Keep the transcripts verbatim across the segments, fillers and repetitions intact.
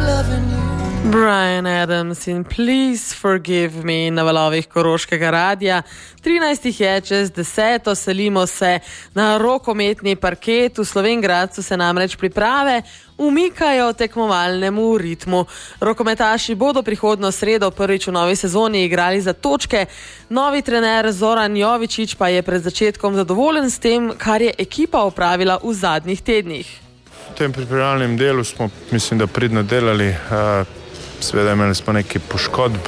Bryan Adams in Please Forgive Me na valovih Koroškega radia. trinajst je čez deseto, selimo se na rokometni parket. V Slovenj Gradcu se namreč priprave umikajo tekmovalnemu ritmu. Rokometaši bodo prihodnjo sredo prvič v novi sezoni igrali za točke. Novi trener Zoran Jovičić pa je pred začetkom zadovoljen s tem, kar je ekipa opravila v zadnjih tednih. V tem pripravljalnem delu smo, mislim, da pridno delali. Seveda imeli smo nekaj poškodb,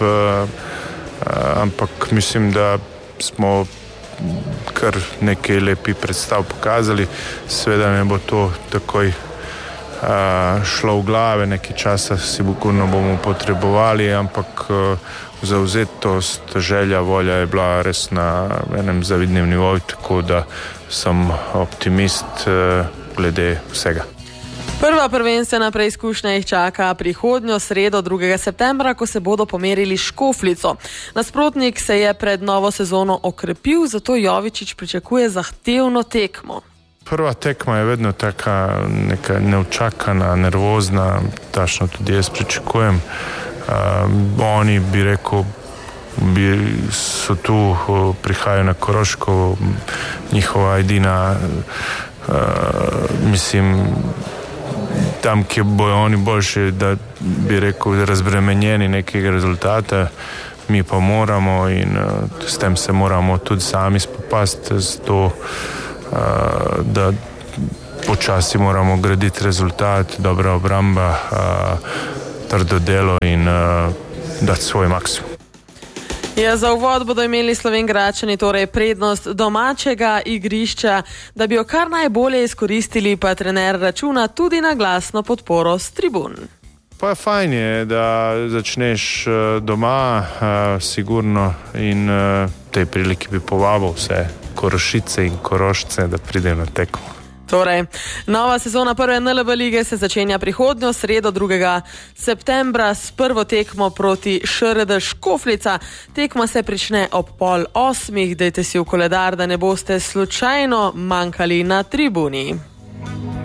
ampak mislim, da smo kar nekaj lepih predstav pokazali. Seveda ne bo to takoj šlo v glave, nekaj časa sigurno bomo potrebovali, ampak zavzetost, želja, volja je bila res na enem zavidnem nivoju, tako da sem optimist glede vsega. Prva prvenstvena preizkušnja jih čaka prihodnjo sredo drugega septembra, ko se bodo pomerili s Škofljico. Nasprotnik se je pred novo sezono okrepil, zato Jovičić pričakuje zahtevno tekmo. Prva tekma je vedno taka neka neučakana, nervozna, tačno tudi jaz pričakujem. Uh, oni bi rekel, bi, so tu, prihajajo na Koroško, njihova edina, uh, mislim, tam, kjer bojo oni boljši, da bi rekel, razbremenjeni nekega rezultata, mi pa moramo in uh, s tem se moramo tudi sami spopasti, zato uh, da počasi moramo graditi rezultat, dobra obramba, uh, trdo delo in uh, dati svoj maksimum. Ja, za uvod bodo imeli Slovenjgradčani torej prednost domačega igrišča, da bi jo kar najbolje izkoristili, pa trener računa tudi na glasno podporo s tribun. Pa fajn je, da začneš doma, sigurno, in tej priliki bi povabil vse Korošice in Korošce, da pridejo na tekmo. Torej, nova sezona prve N L B lige se začenja prihodnjo sredo drugega septembra s prvo tekmo proti Š R D Škofljica. Tekma se prične ob pol osmih, dajte si v koledar, da ne boste slučajno manjkali na tribuni.